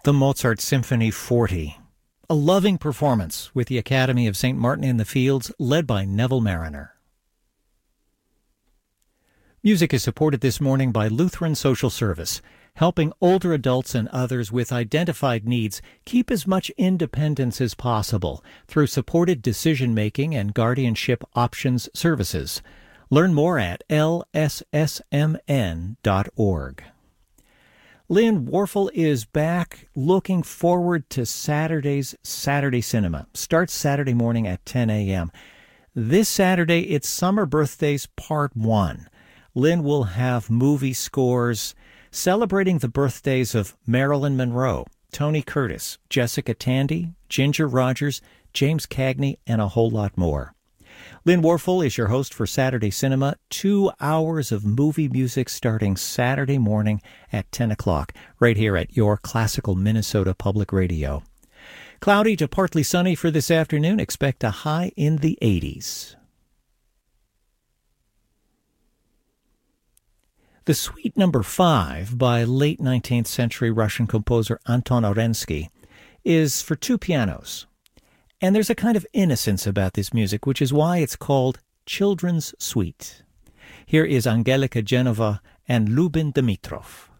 the Mozart Symphony 40. A loving performance with the Academy of St. Martin in the Fields, led by Neville Mariner. Music is supported this morning by Lutheran Social Service, helping older adults and others with identified needs keep as much independence as possible through supported decision-making and guardianship options services. Learn more at lssmn.org. Lynn Warfel is back, looking forward to Saturday's Saturday Cinema. Starts Saturday morning at 10 a.m. This Saturday, it's Summer Birthdays Part 1. Lynn will have movie scores celebrating the birthdays of Marilyn Monroe, Tony Curtis, Jessica Tandy, Ginger Rogers, James Cagney, and a whole lot more. Lynn Warfel is your host for Saturday Cinema. 2 hours of movie music starting Saturday morning at 10 o'clock, right here at your classical Minnesota Public Radio. Cloudy to partly sunny for this afternoon. Expect a high in the 80s. The Suite No. 5 by late 19th century Russian composer Anton Orensky is for 2 pianos. And there's a kind of innocence about this music, which is why it's called Children's Suite. Here is Angelika Genova and Lubin Dimitrov.